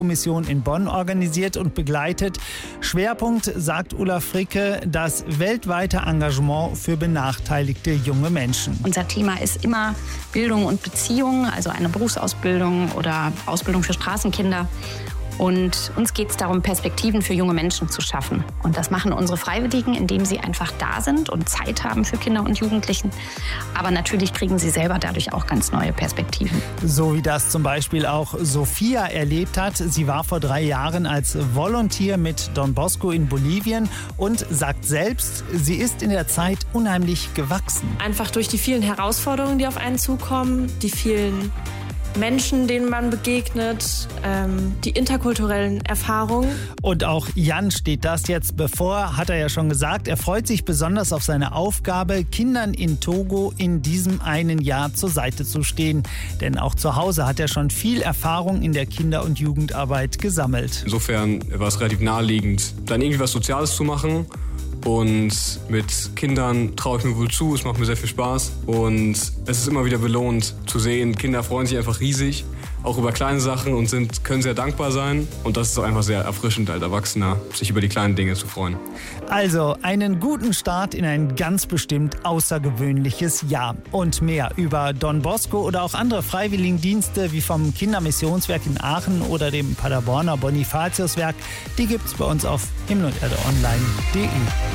Mission in Bonn organisiert und begleitet. Schwerpunkt, sagt Ulla Fricke, das weltweite Engagement für benachteiligte junge Menschen. Unser Thema ist immer Bildung und Beziehung, also eine Berufsausbildung oder Ausbildung für Straßenkinder. Und uns geht es darum, Perspektiven für junge Menschen zu schaffen. Und das machen unsere Freiwilligen, indem sie einfach da sind und Zeit haben für Kinder und Jugendlichen. Aber natürlich kriegen sie selber dadurch auch ganz neue Perspektiven. So wie das zum Beispiel auch Sophia erlebt hat. Sie war vor 3 Jahren als Volunteer mit Don Bosco in Bolivien und sagt selbst, sie ist in der Zeit unheimlich gewachsen. Einfach durch die vielen Herausforderungen, die auf einen zukommen, die vielen Menschen, denen man begegnet, die interkulturellen Erfahrungen. Und auch Jan steht das jetzt bevor, hat er ja schon gesagt. Er freut sich besonders auf seine Aufgabe, Kindern in Togo in diesem einen Jahr zur Seite zu stehen. Denn auch zu Hause hat er schon viel Erfahrung in der Kinder- und Jugendarbeit gesammelt. Insofern war es relativ naheliegend, dann irgendwie was Soziales zu machen. Und mit Kindern traue ich mir wohl zu, es macht mir sehr viel Spaß. Und es ist immer wieder belohnt zu sehen, Kinder freuen sich einfach riesig, auch über kleine Sachen und können sehr dankbar sein. Und das ist auch einfach sehr erfrischend als Erwachsener, sich über die kleinen Dinge zu freuen. Also einen guten Start in ein ganz bestimmt außergewöhnliches Jahr. Und mehr über Don Bosco oder auch andere Freiwilligendienste wie vom Kindermissionswerk in Aachen oder dem Paderborner Bonifatiuswerk, die gibt's bei uns auf himmel-und-erde-online.de.